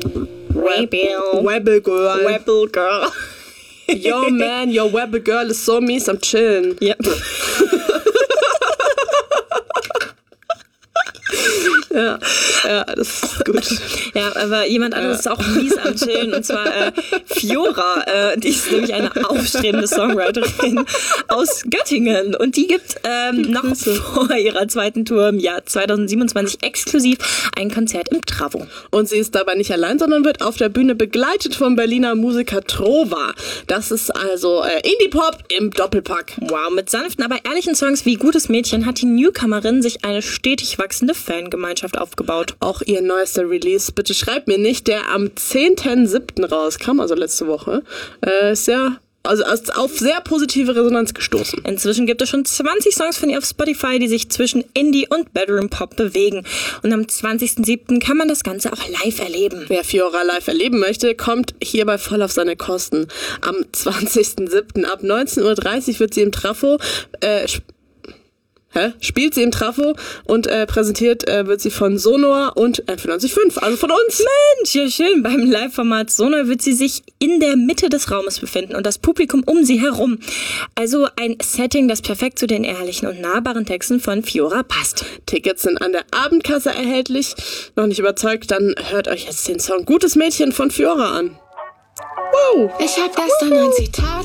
Rebel Girl. Yo, man, your Rebel Girl is so mies am Chillen. Yep. Ja, das ist gut. Ja, aber jemand anderes ist auch mies am Chillen, und zwar Fiora. Die ist nämlich eine aufstrebende Songwriterin aus Göttingen, und die gibt noch vor ihrer zweiten Tour im Jahr 2027 exklusiv ein Konzert im Travo. Und sie ist dabei nicht allein, sondern wird auf der Bühne begleitet vom Berliner Musiker Trova. Das ist also Indie-Pop im Doppelpack. Wow, mit sanften, aber ehrlichen Songs wie Gutes Mädchen hat die Newcomerin sich eine stetig wachsende Fangemeinschaft aufgebaut. Auch ihr neuester Release, bitte schreibt mir nicht, der am 10.7. rauskam, also letzte Woche, ist ja auf sehr positive Resonanz gestoßen. Inzwischen gibt es schon 20 Songs von ihr auf Spotify, die sich zwischen Indie und Bedroom Pop bewegen. Und am 20.07. kann man das Ganze auch live erleben. Wer Fiora live erleben möchte, kommt hierbei voll auf seine Kosten. Am 20.07. ab 19.30 Uhr wird sie im Trafo spielt sie im Trafo und präsentiert wird sie von Sonor und 94.5, also von uns. Mensch, ja schön. Beim Live-Format Sonor wird sie sich in der Mitte des Raumes befinden und das Publikum um sie herum. Also ein Setting, das perfekt zu den ehrlichen und nahbaren Texten von Fiora passt. Tickets sind an der Abendkasse erhältlich. Noch nicht überzeugt? Dann hört euch jetzt den Song Gutes Mädchen von Fiora an. Ich hab gestern ein Zitat